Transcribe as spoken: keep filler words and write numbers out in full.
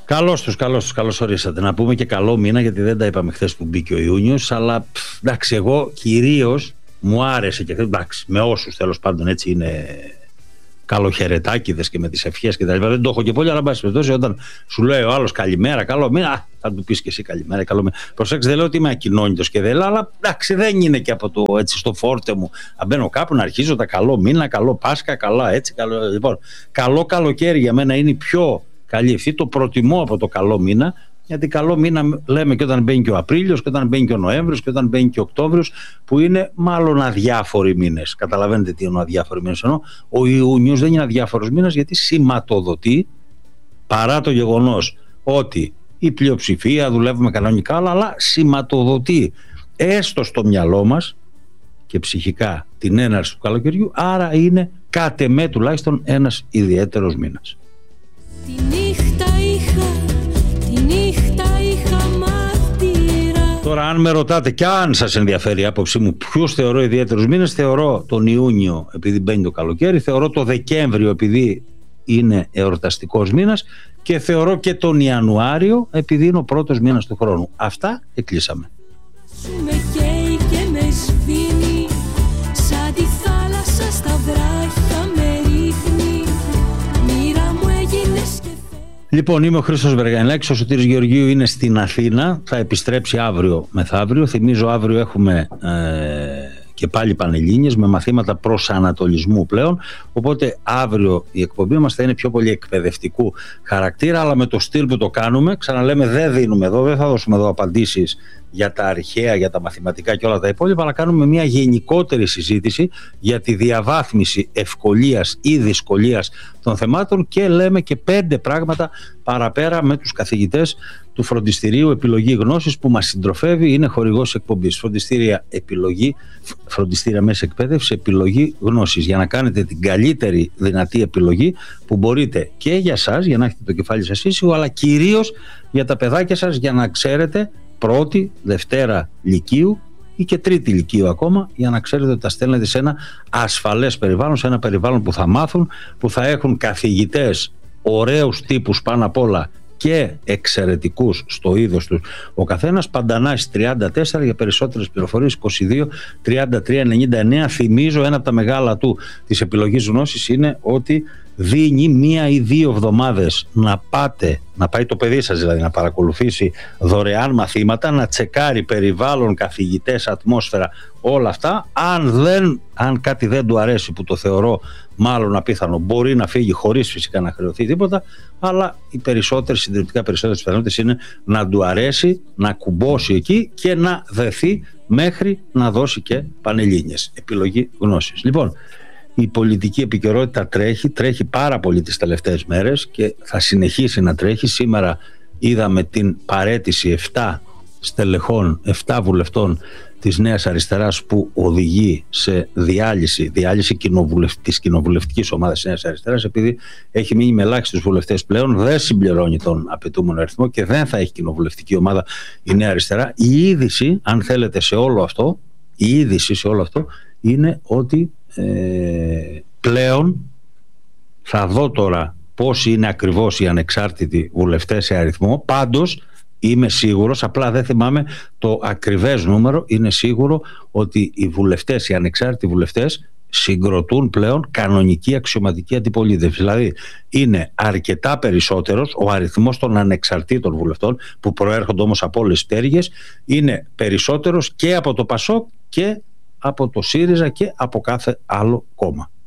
Καλώς τους, καλώς τους, καλώς ορίσατε. Να πούμε και καλό μήνα, γιατί δεν τα είπαμε χθες που μπήκε ο Ιούνιος, αλλά πφ, εντάξει, εγώ κυρίως μου άρεσε και εντάξει, με όσους τέλος πάντων έτσι είναι καλοχαιρετάκηδες και με τις ευχές και τα λοιπά. Δεν το έχω και πολύ, αλλά εν πάση περιπτώσει, όταν σου λέει ο άλλος καλημέρα, καλό μήνα, θα του πεις και εσύ καλημέρα, καλό μήνα. Προσέξτε, δεν λέω ότι είμαι ακοινώνητος και δεν λέω, αλλά εντάξει, δεν είναι και από το έτσι στο φόρτε μου. Αν μπαίνω κάπου να αρχίζω τα καλό μήνα, καλό Πάσχα, καλά έτσι. Καλό... Λοιπόν, καλό καλοκαίρι για μένα είναι η πιο καλή ευθύ, το προτιμώ από το καλό μήνα, γιατί καλό μήνα λέμε και όταν μπαίνει και ο Απρίλιος και όταν μπαίνει και ο Νοέμβριος και όταν μπαίνει και ο Οκτώβριος, που είναι μάλλον αδιάφοροι μήνες. Καταλαβαίνετε τι εννοώ αδιάφοροι μήνες? Εννοώ ο Ιούνιος δεν είναι αδιάφορος μήνας, γιατί σηματοδοτεί, παρά το γεγονός ότι η πλειοψηφία δουλεύουμε κανονικά, αλλά σηματοδοτεί έστω στο μυαλό μας και ψυχικά την έναρξη του καλοκαιριού, άρα είναι κατ' εμέ τουλάχιστον ένας ιδιαίτερος μήνας. Τη νύχτα είχα, τη νύχτα είχα μάρτυρα. Τώρα, αν με ρωτάτε και αν σας ενδιαφέρει η άποψή μου ποιους θεωρώ ιδιαίτερους μήνες, θεωρώ τον Ιούνιο επειδή μπαίνει το καλοκαίρι, θεωρώ το Δεκέμβριο επειδή είναι εορταστικός μήνας και θεωρώ και τον Ιανουάριο επειδή είναι ο πρώτος μήνας του χρόνου. Αυτά εκλείσαμε. Σου με καίει και με σβήνει, σαν τη θάλασσα στα βράχια με ρίχνει. Μοίρα μου έγινες και Λοιπόν, είμαι ο Χρήστος Βεργανιλάκης, ο Σωτήρης Γεωργίου είναι στην Αθήνα, θα επιστρέψει αύριο μεθαύριο. Θυμίζω, αύριο έχουμε ε, και πάλι Πανελλήνιες με μαθήματα προσανατολισμού πλέον, οπότε αύριο η εκπομπή μας θα είναι πιο πολύ εκπαιδευτικού χαρακτήρα, αλλά με το στυλ που το κάνουμε, ξαναλέμε, δεν δίνουμε εδώ, δεν θα δώσουμε εδώ απαντήσεις για τα αρχαία, για τα μαθηματικά και όλα τα υπόλοιπα, αλλά κάνουμε μια γενικότερη συζήτηση για τη διαβάθμιση ευκολίας ή δυσκολίας των θεμάτων και λέμε και πέντε πράγματα παραπέρα με τους καθηγητές του Φροντιστηρίου Επιλογή Γνώσης που μας συντροφεύει, είναι χορηγός εκπομπής. Φροντιστήρια Επιλογή, Φροντιστήρια Μέση Εκπαίδευση Επιλογή Γνώσης, για να κάνετε την καλύτερη δυνατή επιλογή που μπορείτε και για σας, για να έχετε το κεφάλι σας ήσυχο, αλλά κυρίως για τα παιδάκια σας, για να ξέρετε πρώτη, δευτέρα λυκείου ή και τρίτη λυκείου ακόμα, για να ξέρετε ότι τα στέλνετε σε ένα ασφαλές περιβάλλον, σε ένα περιβάλλον που θα μάθουν, που θα έχουν καθηγητές ωραίους τύπους πάνω απ' όλα και εξαιρετικούς στο είδος τους ο καθένας. Παντανάς τριάντα τέσσερα, για περισσότερες πληροφορίες είκοσι δύο τριάντα τρία ενενήντα εννέα. Θυμίζω, ένα από τα μεγάλα του της επιλογής γνώσης είναι ότι δίνει μία ή δύο εβδομάδες να πάτε, να πάει το παιδί σας δηλαδή, να παρακολουθήσει δωρεάν μαθήματα, να τσεκάρει περιβάλλον, καθηγητές, ατμόσφαιρα, όλα αυτά. Αν, δεν, αν κάτι δεν του αρέσει, που το θεωρώ μάλλον απίθανο, μπορεί να φύγει χωρίς φυσικά να χρεωθεί τίποτα, αλλά οι περισσότερες, συντριπτικά περισσότερες πιθανότητες είναι να του αρέσει, να κουμπώσει εκεί και να δεθεί μέχρι να δώσει και Πανελλήνιες. Επιλογή γνώσης. Λοιπόν, η πολιτική επικαιρότητα τρέχει, τρέχει πάρα πολύ τις τελευταίες μέρες και θα συνεχίσει να τρέχει. Σήμερα είδαμε την παραίτηση επτά στελεχών, επτά βουλευτών της Νέας Αριστεράς, που οδηγεί σε διάλυση, διάλυση κοινοβουλευ... της κοινοβουλευτικής ομάδας της Νέας Αριστεράς, επειδή έχει μείνει με ελάχιστους βουλευτές πλέον, δεν συμπληρώνει τον απαιτούμενο αριθμό και δεν θα έχει κοινοβουλευτική ομάδα η Νέα Αριστερά. Η είδηση, αν θέλετε, σε όλο αυτό, η είδηση σε όλο αυτό είναι ότι Ε, πλέον θα δω τώρα πόσοι είναι ακριβώς οι ανεξάρτητοι βουλευτές σε αριθμό. Πάντως είμαι σίγουρος, απλά δεν θυμάμαι το ακριβές νούμερο, είναι σίγουρο ότι οι βουλευτές, οι ανεξάρτητοι βουλευτές συγκροτούν πλέον κανονική αξιωματική αντιπολίτευση. Δηλαδή είναι αρκετά περισσότερος ο αριθμός των ανεξαρτήτων βουλευτών, που προέρχονται όμως από όλες τις πτέρυγες, είναι περισσότερος και από το ΠΑΣΟΚ και από το ΣΥΡΙΖΑ και από κάθε άλλο κόμμα.